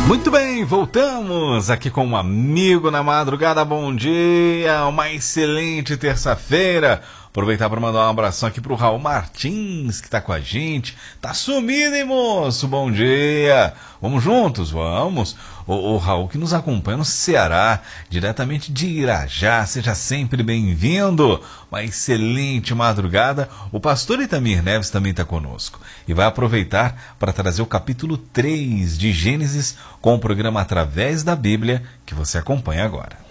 Muito bem, voltamos aqui com um amigo na madrugada. Bom dia, uma excelente terça-feira. Aproveitar para mandar um abração aqui pro Raul Martins, que tá com a gente. Tá sumido, hein, moço? Bom dia. Vamos juntos? Vamos. O Raul que nos acompanha no Ceará, diretamente de Irajá. Seja sempre bem-vindo. Uma excelente madrugada. O pastor Itamir Neves também está conosco. E vai aproveitar para trazer o capítulo 3 de Gênesis com o programa Através da Bíblia, que você acompanha agora.